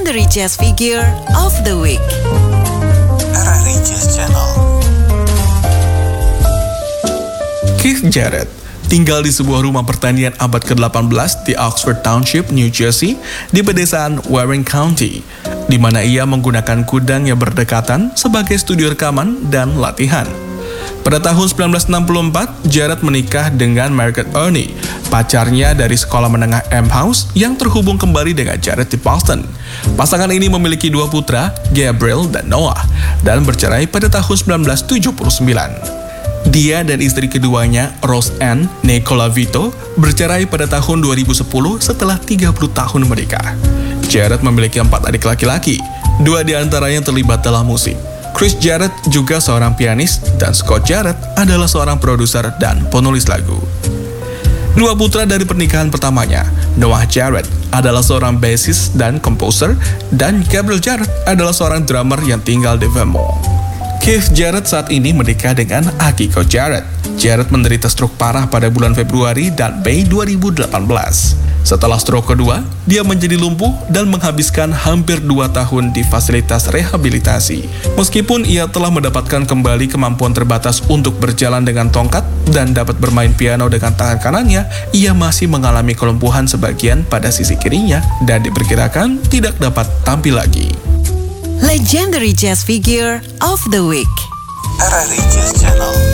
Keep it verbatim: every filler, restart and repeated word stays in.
Legendary Jazz Figure of the Week. R R I Jazz Channel. Keith Jarrett tinggal di sebuah rumah pertanian abad ke delapan belas di Oxford Township, New Jersey, di pedesaan Warren County, di mana ia menggunakan kudang yang berdekatan sebagai studio rekaman dan latihan. Pada tahun sembilan belas enam puluh empat, Jarrett menikah dengan Margaret Ernie, pacarnya dari sekolah menengah Amherst yang terhubung kembali dengan Jarrett di Boston. Pasangan ini memiliki dua putra, Gabriel dan Noah, dan bercerai pada tahun sembilan belas tujuh puluh sembilan. Dia dan istri keduanya, Rose Ann Nicolavito, bercerai pada tahun dua ribu sepuluh setelah tiga puluh tahun menikah. Jarrett memiliki empat adik laki-laki, dua di antaranya terlibat dalam musik. Chris Jarrett juga seorang pianis, dan Scott Jarrett adalah seorang produser dan penulis lagu. Dua putra dari pernikahan pertamanya, Noah Jarrett adalah seorang bassist dan komposer, dan Gabriel Jarrett adalah seorang drummer yang tinggal di Vermont. Keith Jarrett saat ini menikah dengan Akiko Jarrett. Jarrett menderita stroke parah pada bulan Februari dan Mei dua ribu delapan belas. Setelah stroke kedua, dia menjadi lumpuh dan menghabiskan hampir dua tahun di fasilitas rehabilitasi. Meskipun ia telah mendapatkan kembali kemampuan terbatas untuk berjalan dengan tongkat dan dapat bermain piano dengan tangan kanannya, ia masih mengalami kelumpuhan sebagian pada sisi kirinya dan diperkirakan tidak dapat tampil lagi. Legendary Jazz Figure of the Week. R R I Jazz Channel.